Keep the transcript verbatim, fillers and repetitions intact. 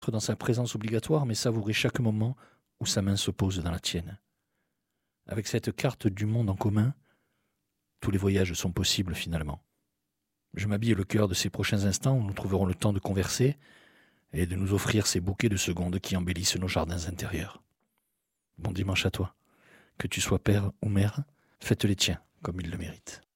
dans sa présence obligatoire, mais savourer chaque moment où sa main se pose dans la tienne. Avec cette carte du monde en commun, tous les voyages sont possibles finalement. Je m'habille le cœur de ces prochains instants où nous trouverons le temps de converser et de nous offrir ces bouquets de secondes qui embellissent nos jardins intérieurs. Bon dimanche à toi. Que tu sois père ou mère, faites les tiens comme ils le méritent.